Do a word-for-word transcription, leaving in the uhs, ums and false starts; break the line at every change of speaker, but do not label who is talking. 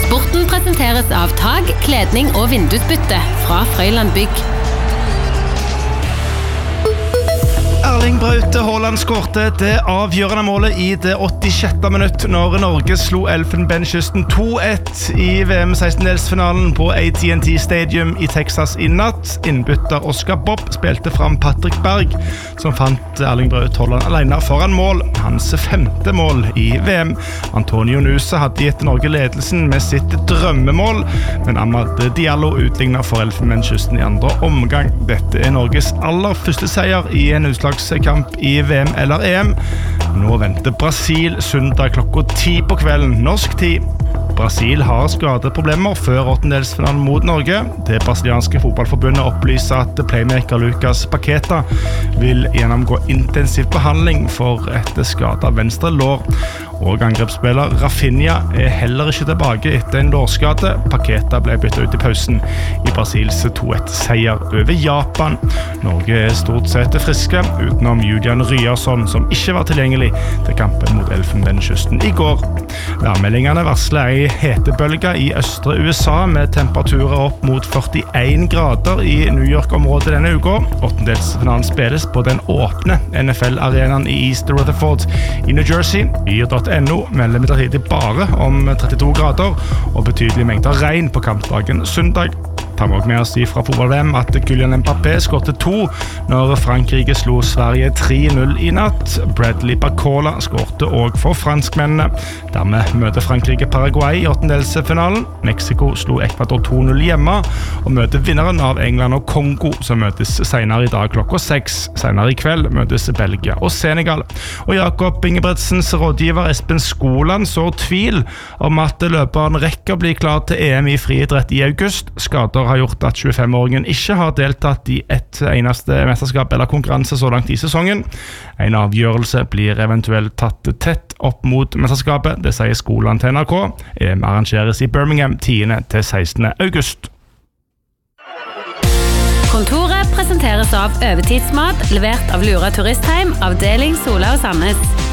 Sporten presenteres av tag, kledning og vindusbytte fra Frøyland Bygg.
Erling Braut Haaland skårte det avgjørende målet i det åttisjette minutt når Norge slo Elfenbenskysten to ett i V M sekstendedelsfinalen på A T and T Stadium i Texas i natt. Innbytter Oscar Bob spilte fram Patrick Berg, som fant Erling Braut Haaland alene foran mål. Hans femte mål i V M. Antonio Nusa hadde gitt Norge ledelsen med sitt drømmemål, men Amad Diallo utlignet for Elfenbenskysten i andre omgang. Dette er Norges aller første seier i en utslagskamp i V M eller E M. Nå venter Brasil søndag klokka ti på kvelden, norsk tid. Brasil har skadeproblemer før åttendedelsfinalen mot Norge. Det brasilianske fotballforbundet opplyser at playmaker Lucas Paqueta vil gjennomgå intensiv behandling for et skadet venstre lår. Og angrepsspiller Rafinha er heller ikke tilbake etter en lårskade. Paqueta ble byttet ut i pausen i Brasils to ett seier over Japan. Norge er stort sett friske, utenom Julian Ryerson, som ikke var tilgjengelig til kampen mot Elfenbenskysten i går. Værmeldingene varsler ei hetebølge i østre U S A med temperaturer opp mot førtien grader i New York-området denne uka. Åttendedelsfinalen spilles på den åpne N F L-arenaen i East Rutherford i New Jersey. Yr punktum no melder midlertidig bare om trettito grader og betydelige mengder regn på kampdagen søndag. Tar vi også med oss fra fotball-V M at Kylian Mbappé skårte to når Frankrike slo Sverige tre null i natt. Bradley Barcola skårte også for franskmennene. Dermed møter Frankrike Paraguay i åttendedelsfinalen. Mexico slo Ecuador to null hjemme og møter vinneren av England og Kongo, som møtes senere i dag klokka seks. Senere i kveld møtes Belgia og Senegal. Og Jakob Ingebrigtsens rådgiver Espen Skoland så tvil om at løperen rekker å bli klar til E M i friidrett i august. Skader har gjort at tjuefem-åringen ikke har deltatt i et eneste mesterskap eller konkurranse så langt i sesongen. En avgjørelse blir eventuelt tatt tett opp mot mesterskapet, det sier Skoland til N R K. E M arrangeres i Birmingham tiende til sekstende august.
Kontoret presenteres av Øvetidsmat, levert av Lura Turistheim, avdeling Sola og Sandnes.